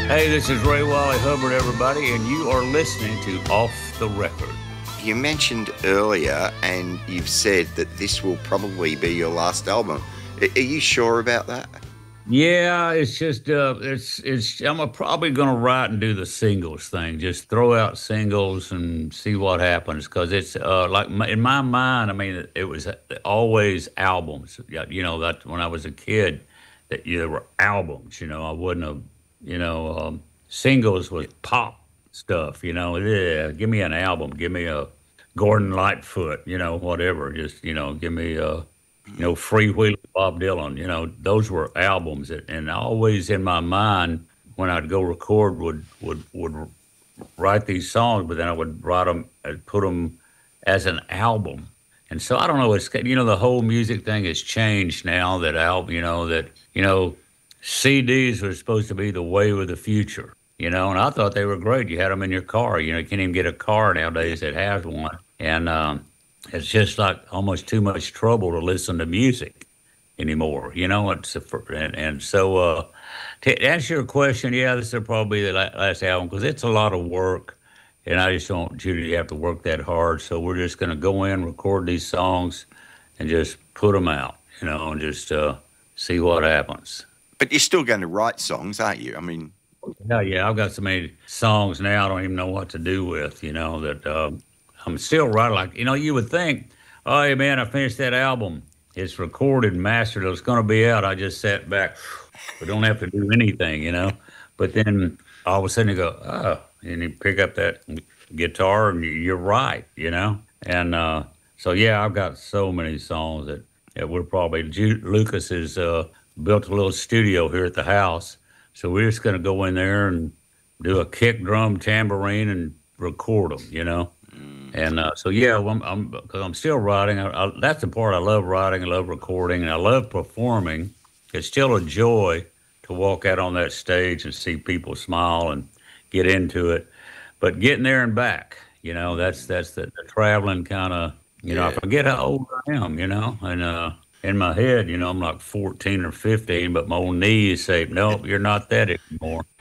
Hey, this is Ray Wally Hubbard, everybody, and you are listening to Off the Record. You mentioned earlier, and you've said that this will probably be your last album. Are you sure about that? Yeah, it's just I'm probably gonna write and do the singles thing. Just throw out singles and see what happens. Because it's in my mind, I mean, it was always albums. Yeah, that when I was a kid, that there were albums. I wouldn't have, singles was pop stuff. Yeah, give me an album. Give me a Gordon Lightfoot. Whatever. Just give me a Freewheeling Bob Dylan, those were albums and always in my mind when I'd go record would write these songs, but then I would write them and put them as an album. And so I don't know, it's the whole music thing has changed now that CDs were supposed to be the wave of the future, and I thought they were great. You had them in your car, you can't even get a car nowadays that has one. And it's just like almost too much trouble to listen to music anymore. So to answer your question, yeah, this will probably be the last album because it's a lot of work, and I just don't want you to have to work that hard. So we're just going to go in, record these songs, and just put them out, and just see what happens. But you're still going to write songs, aren't you? I mean, yeah, I've got so many songs now I don't even know what to do with. That. I'm still writing you would think, oh, hey, man, I finished that album. It's recorded and mastered. It's going to be out. I just sat back. We don't have to do anything, But then all of a sudden you go, oh, and you pick up that guitar and you're right, And so, yeah, I've got so many songs that we're probably, Lucas has built a little studio here at the house. So we're just going to go in there and do a kick drum, tambourine, and record them, And so, yeah, because I'm still writing. That's the part I love writing. I love recording, and I love performing. It's still a joy to walk out on that stage and see people smile and get into it. But getting there and back, that's the traveling kind of, I forget how old I am, and in my head, I'm like 14 or 15, but my old knees say, nope, you're not that anymore.